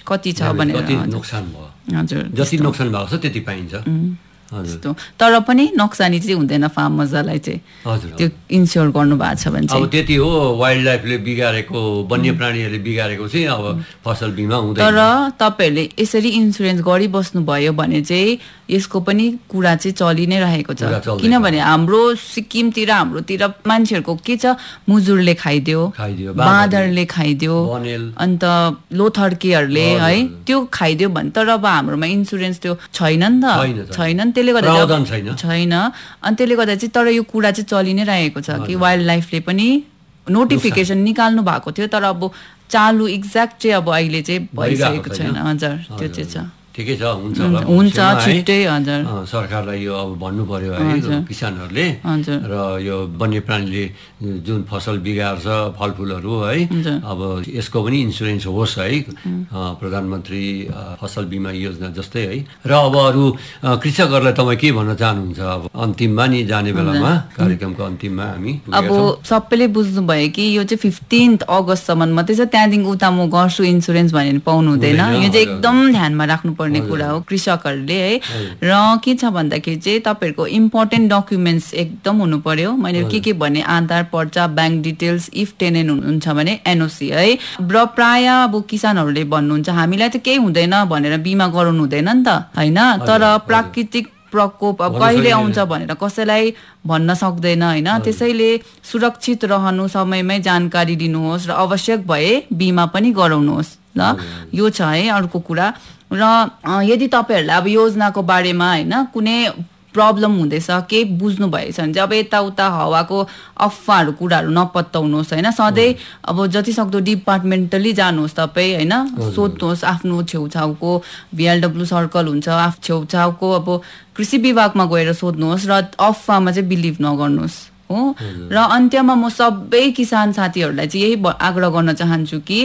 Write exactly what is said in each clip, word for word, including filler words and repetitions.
कति छ भनेर कति नोक्सान भयो हजुर जति नोक्सान भएको छ त्यति पाइन्छ त्यस्तो तर पनि नोक्सानी चाहिँ हुँदैन फार्म मजालाई चाहिँ त्यो इन्स्योर गर्नु भएको छ भने अब त्यति हो वाइल्ड लाइफले बिगारेको वन्यप्राणीहरूले बिगारेको चाहिँ अब फसल बिमा हुँदैन तर तपाईहरुले यसरी इन्स्योरेन्स गरिबस्नु भयो भने चाहिँ यसको पनि कुरा चाहिँ चलि नै रहेको छ किनभने हाम्रो सिक्किमतिर हाम्रोतिर मान्छेहरुको के छ मुजुरले खाइदियो बाँदरले खाइदियो अन्त लोथर्केहरुले है त्यो खाइदियो भने तर अब हाम्रोमा इन्स्योरेन्स त्यो छैन नि त छैन त्यसले गर्दा छैन अनि त्यसले गर्दा चाहिँ तर यो कुरा चाहिँ चलि नै रहेको छ कि वाइल्ड लाइफले पनि नोटिफिकेसन निकाल्नु भएको थियो तर अब चालु एक्ज्याक्ट चाहिँ अब अहिले चाहिँ भइसकेको छैन हजुर त्यो चाहिँ छ ठिकै छ हुन्छ होला हुन्छ छिट्टै हजुर सरकारलाई यो अब भन्नु पर्यो है किसानहरूले र यो वन्यप्राणीले जुन फसल बिगार्छ फलफुलहरू है अब यसको पनि इन्स्योरेन्स होस् है प्रधानमन्त्री फसल बिमा योजना जस्तै है र अब अरू कृषकहरूलाई तपाईँ के भन्न चाहनुहुन्छ अब अन्तिममा नि जाने बेलामा कार्यक्रमको अन्तिममा हामी अब सबैले बुझ्नुभयो कि यो चाहिँ फिफ्टिन्थ अगस्तसम्म मात्रै छ त्यहाँदेखि उता म गर्छु इन्स्योरेन्स भनेर पाउनु हुँदैन यो चाहिँ एकदम ध्यानमा राख्नु पर्ने कुरा हो कृषकहरूले है र के छ भन्दाखेरि चाहिँ तपाईहरुको इम्पोर्टेन्ट डकुमेन्ट्स एकदम हुनु पर्यो मैले के के भने आधार पर्चा बैंक डिटेल्स इफ टेनेन्ट हुनुहुन्छ भने एनओसी है र प्राय अब किसानहरूले भन्नुहुन्छ हामीलाई त केही हुँदैन भनेर बिमा गराउनु हुँदैन नि त हैन तर प्राकृतिक प्रकोप अब कहिले आउँछ भनेर कसैलाई भन्न सक्दैन हैन त्यसैले सुरक्षित रहनु समयमै जानकारी दिनुहोस् र आवश्यक भए बिमा पनि गराउनुहोस् ल यो छ है अर्को कुरा र यदि तपाईहरुलाई अब योजनाको बारेमा हैन कुनै प्रब्लम हुँदैछ के बुझ्नु भएछ भने चाहिँ अब यताउता हावाको अफवाहहरु कुराहरु नपत्ताउनुहोस् हैन सधैँ अब जति सक्दो डिपार्टमेन्टली जानुहोस् तपाई हैन सोध्नुहोस् आफ्नो छेउछाउको भीएलडब्ल्यू सर्कल हुन्छ आफ छेउछाउको अब कृषि विभागमा गएर सोध्नुहोस् र अफवाहमा चाहिँ बिलिभ नगर्नुहोस् हो र अन्त्यमा म सबै किसान साथीहरुलाई चाहिँ यही आग्रह गर्न चाहन्छु कि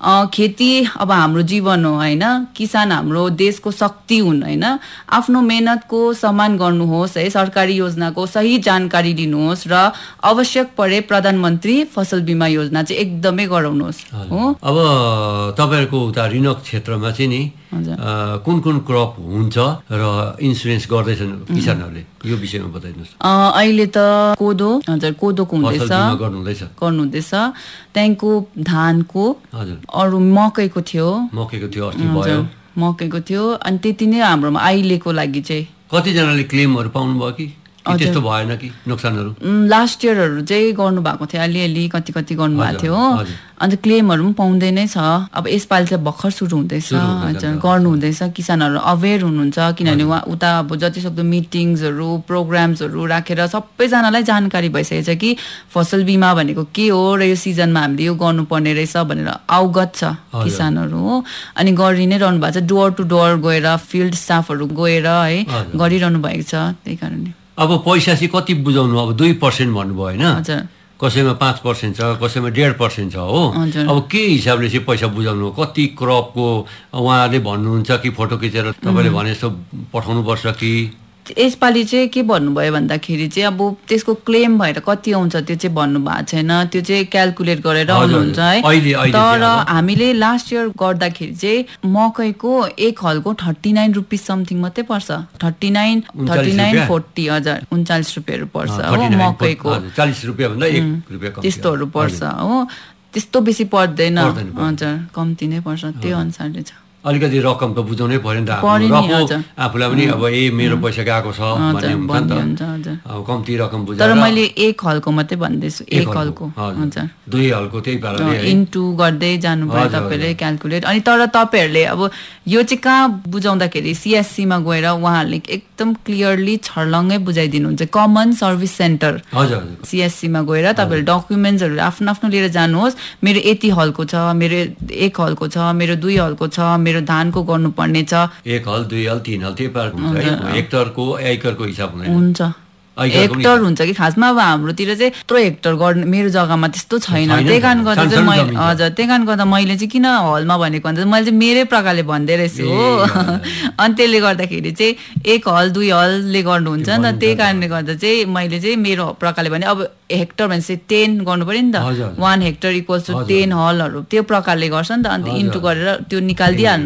खेती अब हाम्रो जीवन हो हैन किसान हाम्रो देशको शक्ति हुन् हैन आफ्नो मेहनतको सम्मान गर्नुहोस् है सरकारी योजनाको सही जानकारी दिनुहोस् र आवश्यक परे प्रधानमन्त्री फसल बीमा योजना चाहिँ एकदमै गराउनुहोस् हो अब तपाईहरुको उता ऋणक क्षेत्रमा चाहिँ नि कुन कुन क्रप हुन्छ र इन्स्योरेन्स गर्दैछन् किसानहरूले यो विषयमा बताइदिनुस् अहिले त कोदो हजुर कोदोको हुँदैछ गर्नुहुँदैछ गर्नुहुँदैछ त्यहाँको धानको हजुर अरु मकैको थियो मकैको थियो अस्ति भयो मकैको थियो अनि त्यति नै हाम्रोमा अहिलेको लागि चाहिँ कति जनाले क्लेमहरु पाउनु भयो कि त्यस्तो भएन कि नोक्सानहरु लास्ट इयरहरु चाहिँ गर्नु भएको थियो अलिअलि कति कति गर्नु भएको थियो अन्त क्लेमहरु पनि पाउँदै नै छ अब यसपालि चाहिँ भर्खर सुरु हुँदैछ हजुर गर्नु हुँदैछ किसानहरु अवेयर हुनुहुन्छ किनभने उता अब जति सक्दो मिटिङ्सहरु प्रोग्राम्सहरु राखेर सबैजनालाई जानकारी भइसकेछ कि फसल बीमा भनेको के हो र यो सिजनमा हामीले यो गर्नुपर्ने रहेछ भनेर अवगत छ किसानहरु हो अनि गरि नै रहनु भएको छ डोर टु डोर गएर फिल्ड स्टाफहरु गएर है गरिरहनु भएको छ त्यही कारणले अब पैसा चाहिँ कति बुझाउनु अब दुई पर्सेन्ट भन्नुभयो हैन हजुर कसैमा पाँच पर्सेन्ट छ कसैमा डेढ पर्सेन्ट छ हो अब के हिसाबले चाहिँ पैसा बुझाउनु कति क्रपको उहाँले भन्नुहुन्छ कि फोटो खिचेर तपाईले भने जस्तो पठाउनु पर्छ कि यसपालि चाहिँ के भन्नुभयो भन्दाखेरि चाहिँ अब त्यसको क्लेम भएर कति आउँछ त्यो चाहिँ भन्नु भएको छैन त्यो चाहिँ क्याल्कुलेट गरेर आउनुहुन्छ है तर हामीले लास्ट इयर गर्दाखेरि चाहिँ मकैको एक हलको थर्टी नाइन रुपिस समथिङ मात्रै पर्छ thirty nine thirty nine forty हजार उन्चालिस रुपियाँहरू पर्छ हो मकैको चालिस रुपियाँ भन्दा एक रुपियाँ कम त्यस्तोहरू पर्छ हो त्यस्तो बेसी पर्दैन हजुर कम्ती नै पर्छ त्यो अनुसारले छ अलिकति रकम त बुझाउनै पर्यो नि त आफूलाई पनि अब ए मेरो पैसा गएको छ भन्ने हुन्छ नि त अब कम्ती रकम बुझाएर तर मैले एक हलको मात्रै भन्दैछु एक हलको हजुर दुई हलको त्यही पाराले इन्टु गर्दै जानु भयो तपाईले क्याल्कुलेट अनि तर तपाईहरुले अब यो चाहिँ कहाँ बुझाउँदाखेरि सीएससी मा गएर उहाँहरुले एकदम क्लियरली छर्लङ्गै बुझाइदिनुहुन्छ कमन सर्भिस सेन्टर हजुर सीएससी मा गएर तपाईहरु डकुमेन्ट्सहरु आफ्नो आफ्नो लिएर जानुहोस् मेरो यति हलको छ मेरो एक हलको छ मेरो दुई हलको छ मेरो धानको गर्नुपर्ने छ एक हल दुई हल तीन हल त्यही पार हुन्छ हेक्टरको एकरको हिसाब हुँदैन हुन्छ हेक्टर हुन्छ कि खासमा अब हाम्रोतिर चाहिँ यत्रो हेक्टर गर्ने मेरो जग्गामा त्यस्तो छैन त्यही कारण गर्दा चाहिँ मैले हजुर त्यही कारण गर्दा मैले चाहिँ किन हलमा भनेको भन्दा मैले चाहिँ मेरै प्रकारले भन्दै रहेछु हो अनि त्यसले गर्दाखेरि चाहिँ एक हल दुई हलले गर्नुहुन्छ नि त त्यही कारणले गर्दा चाहिँ मैले चाहिँ मेरो प्रकारले भने अब हेक्टर भनेपछि टेन गर्नु पर्यो नि त one hectare equals to ten हलहरू त्यो प्रकारले गर्छ नि त अन्त इन्टु गरेर त्यो निकालिदिइहाल्नु